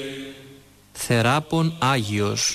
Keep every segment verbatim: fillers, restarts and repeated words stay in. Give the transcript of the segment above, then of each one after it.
Θεράπων Άγιος.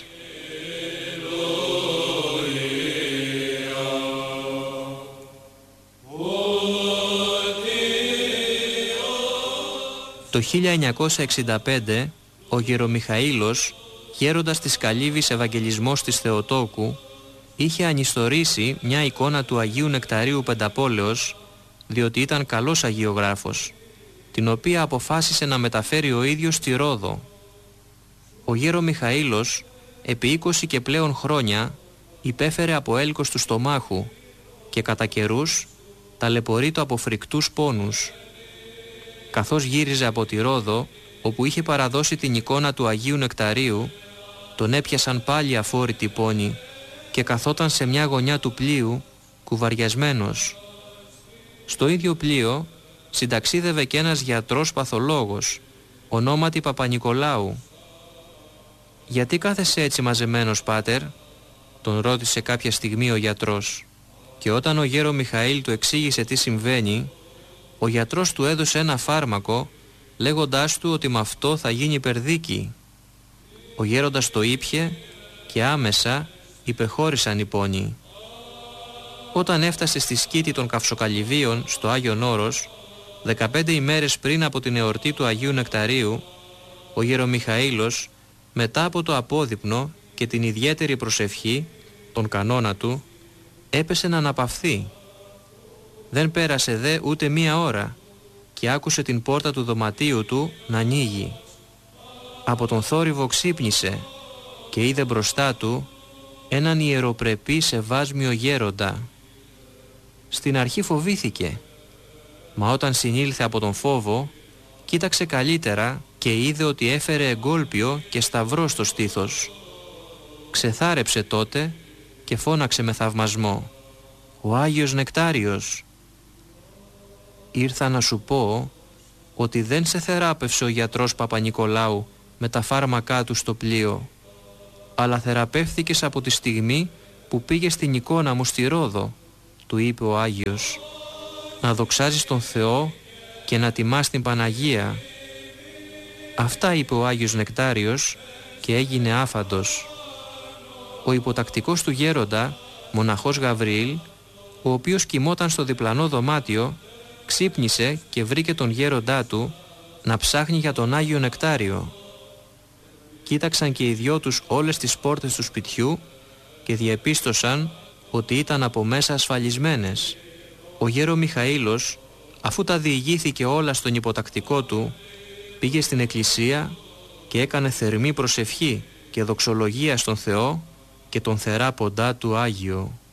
Το χίλια εννιακόσια εξήντα πέντε ο Γερομιχαήλος, γέροντας της Καλύβης Ευαγγελισμός της Θεοτόκου, είχε ανιστορήσει μια εικόνα του Αγίου Νεκταρίου Πενταπόλεως, διότι ήταν καλός αγιογράφος, την οποία αποφάσισε να μεταφέρει ο ίδιος στη Ρόδο. Ο Γερομιχαήλος επί είκοσι και πλέον χρόνια υπέφερε από έλκος του στομάχου και κατά καιρούς ταλαιπωρείτο από φρικτούς πόνους. Καθώς γύριζε από τη Ρόδο, όπου είχε παραδώσει την εικόνα του Αγίου Νεκταρίου, τον έπιασαν πάλι αφόρητοι πόνοι και καθόταν σε μια γωνιά του πλοίου, κουβαριασμένος. Στο ίδιο πλοίο συνταξίδευε και ένας γιατρός παθολόγος, ονόματι Παπανικολάου. «Γιατί κάθεσαι έτσι μαζεμένος, πάτερ?» τον ρώτησε κάποια στιγμή ο γιατρός, και όταν ο γέρο Μιχαήλ του εξήγησε τι συμβαίνει, ο γιατρός του έδωσε ένα φάρμακο, λέγοντάς του ότι με αυτό θα γίνει περδίκη. Ο γέροντας το ήπιε και άμεσα υπεχώρησαν οι πόνοι. Όταν έφτασε στη σκήτη των Καυσοκαλυβίων στο Άγιον Όρος, δεκαπέντε ημέρες πριν από την εορτή του Αγίου Νεκταρίου, ο Γερομιχαήλος, μετά από το απόδειπνο και την ιδιαίτερη προσευχή, τον κανόνα του, έπεσε να αναπαυθεί. Δεν πέρασε δε ούτε μία ώρα και άκουσε την πόρτα του δωματίου του να ανοίγει. Από τον θόρυβο ξύπνησε και είδε μπροστά του έναν ιεροπρεπή σεβάσμιο γέροντα. Στην αρχή φοβήθηκε, μα όταν συνήλθε από τον φόβο, κοίταξε καλύτερα και είδε ότι έφερε εγκόλπιο και σταυρό στο στήθος. Ξεθάρεψε τότε και φώναξε με θαυμασμό: «Ο Άγιος Νεκτάριος!» «Ήρθα να σου πω ότι δεν σε θεράπευσε ο γιατρός Παπανικολάου με τα φάρμακά του στο πλοίο, αλλά θεραπεύθηκες από τη στιγμή που πήγες στην εικόνα μου στη Ρόδο», του είπε ο Άγιος, «να δοξάζεις τον Θεό και να τιμάς την Παναγία». Αυτά είπε ο Άγιος Νεκτάριος και έγινε άφαντος. Ο υποτακτικός του γέροντα, μοναχός Γαβριήλ, ο οποίος κοιμόταν στο διπλανό δωμάτιο, ξύπνησε και βρήκε τον γέροντά του να ψάχνει για τον Άγιο Νεκτάριο. Κοίταξαν και οι δυο τους όλες τις πόρτες του σπιτιού και διεπίστωσαν ότι ήταν από μέσα ασφαλισμένες. Ο γέρο Μιχαήλος, αφού τα διηγήθηκε όλα στον υποτακτικό του, πήγε στην εκκλησία και έκανε θερμή προσευχή και δοξολογία στον Θεό και τον θεράποντά του Άγιο.